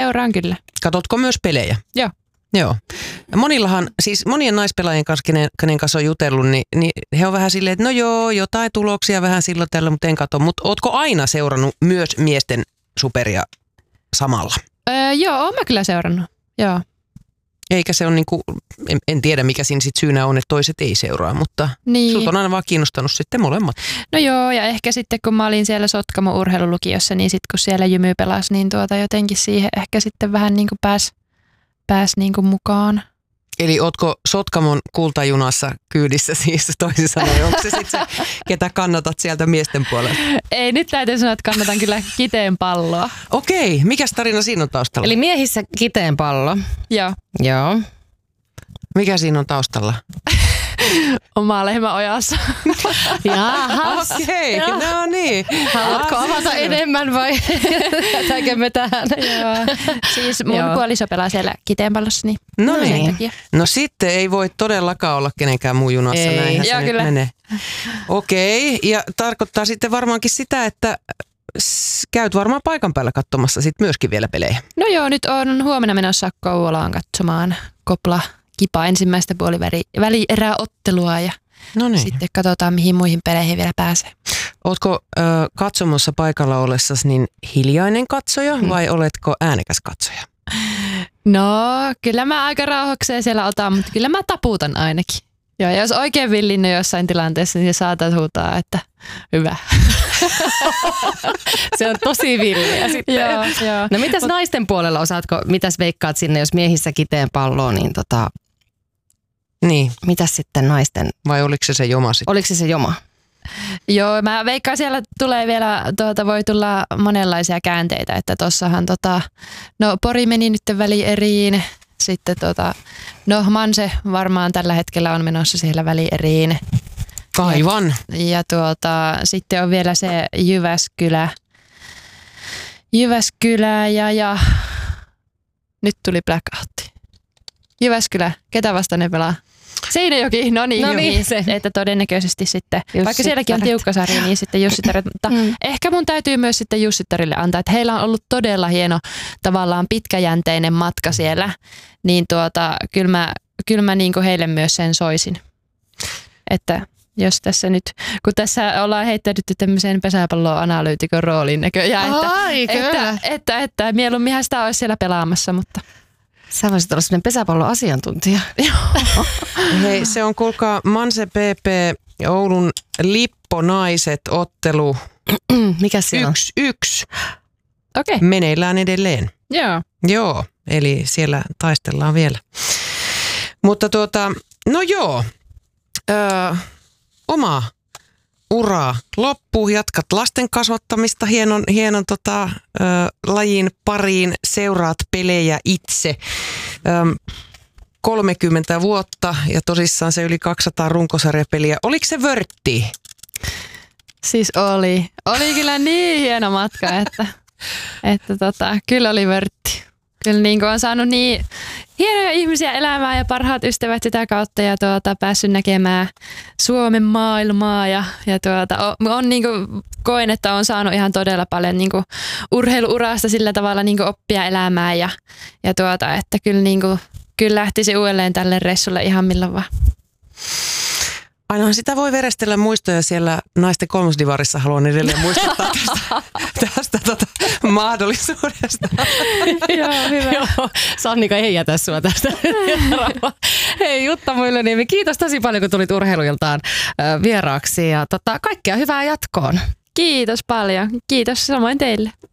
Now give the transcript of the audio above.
seuraan kyllä. Katotko myös pelejä? Joo. Joo. Monillahan, siis monien naispelaajien kanssa, kenen kanssa on jutellut, niin he on vähän silleen, että no joo, jotain tuloksia vähän silloin tällä, mutta en katso. Mutta ootko aina seurannut myös miesten superia samalla? Joo, oon mä kyllä seurannut. Joo. Eikä se ole niinku, en tiedä mikä siinä sit syynä on, että toiset ei seuraa, mutta Niin. sut on aina vaan kiinnostanut sitten molemmat. No joo, ja ehkä sitten kun mä olin siellä Sotkamo urheilulukiossa, niin sitten kun siellä Jymy pelasi, niin jotenkin siihen ehkä sitten vähän niin kuin pääs niin kuin mukaan. Eli ootko Sotkamon kultajunassa kyydissä siis toisin sanoen? Onko se sitten se, ketä kannatat sieltä miesten puolella? Ei, nyt täytyy sanoa, että kannatan kyllä Kiteen palloa. Okei, mikäs tarina siinä on taustalla? Eli miehissä Kiteen pallo. Joo. Joo. Mikä siinä on taustalla? Oma lehmä ojassa. Jahas. Okei, no niin. Haluatko avata enemmän vai jätäkö me tähän? Joo. Siis mun Joo. puoliso pelaa siellä Kiteen pallossa, niin No sen niin. takia. No sitten ei voi todellakaan olla kenenkään muun junassa. Ei. Näinhän se Joo, nyt kyllä. menee. Okei, ja tarkoittaa sitten varmaankin sitä, että käyt varmaan paikan päällä katsomassa sit myöskin vielä pelejä. No joo, nyt on huomenna menossa Kouvolaan katsomaan Kopla Kipa ensimmäistä välieräottelua ja No niin. sitten katsotaan mihin muihin peleihin vielä pääsee. Ootko katsomossa paikalla ollessasi niin hiljainen katsoja vai oletko äänekäs katsoja? No, kyllä mä aika rauhokseen siellä otan, mutta kyllä mä taputan ainakin. Joo, jos oikein villinnyt jossain tilanteessa, niin saatat huutaa, että hyvä. Se on tosi villiä sitten. Joo. No mitäs naisten puolella osaatko, mitäs veikkaat sinne, jos miehissä Kiteen palloa, niin Niin, mitäs sitten naisten, vai oliko se joma sitten? oliko se joma? Joo, mä veikkaan siellä tulee vielä, voi tulla monenlaisia käänteitä, että tossahan no Pori meni nyt välieriin, sitten no Manse varmaan tällä hetkellä on menossa siellä välieriin. Aivan. Ja sitten on vielä se Jyväskylä ja nyt tuli blackoutti. Jyväskylä, ketä vastaan ne pelaa? Seinäjoki, no niin, se. että todennäköisesti sitten, vaikka sielläkin on Jussittaret. tiukka sarja, niin sitten Jussittaret, mutta ehkä mun täytyy myös sitten Jussittarille antaa, että heillä on ollut todella hieno tavallaan pitkäjänteinen matka siellä, niin kyllä mä niin kuin heille myös sen soisin, että jos tässä nyt, kun tässä ollaan heittäydytty tämmöiseen pesäpalloanalyytikon rooliin näköjään, Ai, kyllä. että mieluumminhan sitä olisi siellä pelaamassa, mutta Sä voisit olla sellainen pesäpalloasiantuntija. Hei, se on kuulkaa Manse PP Oulun Lipponaiset ottelu Mikä siellä on? 1-1 okei. meneillään edelleen. Joo. Joo, eli siellä taistellaan vielä. Mutta no joo, oma ura loppuu, jatkat lasten kasvattamista hienon lajin pariin, seuraat pelejä itse. 30 vuotta ja tosissaan se yli 200 runkosarjapeliä. Oliko se vörtti? Siis oli kyllä niin hieno matka, että kyllä oli vörtti. Kyllä niin kuin on saanut niin hienoja ihmisiä elämään ja parhaat ystävät sitä kautta ja päässyt näkemään Suomen maailmaa ja on niin kuin, koen, että on saanut ihan todella paljon niin kuin urheiluurasta sillä tavalla niin kuin oppia elämään ja että kyllä niin kuin, kyllä lähtisi uudelleen tälle reissulle ihan milloin vaan. Ainahan sitä voi verestellä muistoja siellä naisten kolmosdivarissa. Haluan edelleen muistuttaa tästä mahdollisuudesta. Joo, hyvä. Joo, Sannika ei jätä sua tästä. Hei Jutta Muilloniemi, kiitos tosi paljon kun tulit Urheiluiltaan vieraaksi ja kaikkea hyvää jatkoon. Kiitos paljon. Kiitos samoin teille.